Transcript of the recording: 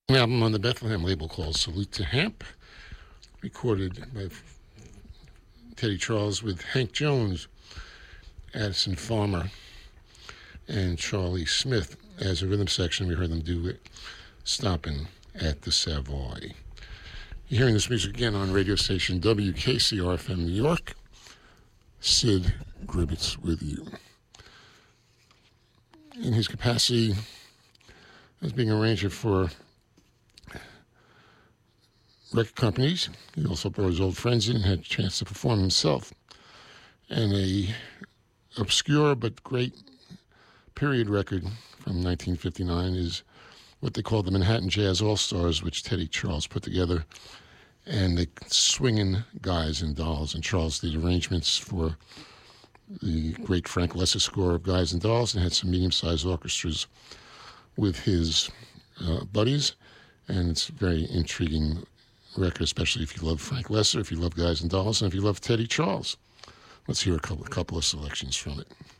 An album on the Bethlehem label called Salute to Hamp, recorded by Teddy Charles with Hank Jones, Addison Farmer, and Charlie Smith. As a rhythm section, we heard them do it Stopping at the Savoy. You're hearing this music again on radio station WKCR-FM New York. Sid Gribbets with you. In his capacity as being an arranger for record companies, he also brought his old friends in and had a chance to perform himself. And a obscure but great period record from 1959 is what they call the Manhattan Jazz All-Stars, which Teddy Charles put together. And the swinging guys and dolls. And Charles did arrangements for the great Frank Lesser score of Guys and Dolls and had some medium-sized orchestras with his buddies. And it's a very intriguing record, especially if you love Frank Lesser, if you love Guys and Dolls, and if you love Teddy Charles. Let's hear a couple of selections from it.